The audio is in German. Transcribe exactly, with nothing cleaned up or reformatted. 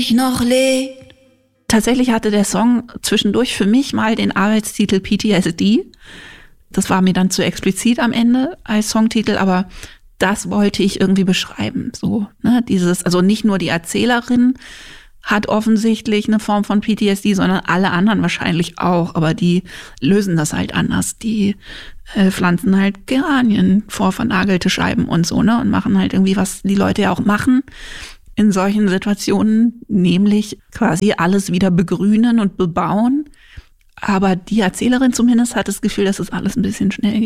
noch lebt. Tatsächlich hatte der Song zwischendurch für mich mal den Arbeitstitel P T S D. Das war mir dann zu explizit am Ende als Songtitel, aber das wollte ich irgendwie beschreiben. So, ne, dieses, also nicht nur die Erzählerin hat offensichtlich eine Form von P T S D, sondern alle anderen wahrscheinlich auch, aber die lösen das halt anders. Die äh, pflanzen halt Geranien vor vernagelte Scheiben und so, ne, und machen halt irgendwie, was die Leute ja auch machen in solchen Situationen, nämlich quasi alles wieder begrünen und bebauen. Aber die Erzählerin zumindest hat das Gefühl, dass das alles ein bisschen schnell geht.